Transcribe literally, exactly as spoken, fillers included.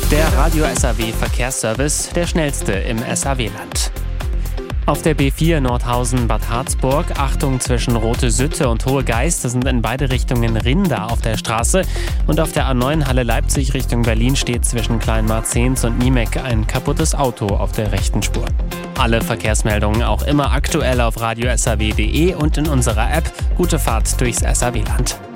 Der Radio S A W Verkehrsservice, der schnellste im S A W-Land. Auf der B vier Nordhausen-Bad Harzburg, Achtung zwischen Rote Sütte und Hohe Geist, da sind in beide Richtungen Rinder auf der Straße. Und auf der A neun Halle Leipzig Richtung Berlin steht zwischen Kleinmarzehns und Niemek ein kaputtes Auto auf der rechten Spur. Alle Verkehrsmeldungen auch immer aktuell auf radio s a w punkt d e und in unserer App. Gute Fahrt durchs S A W-Land.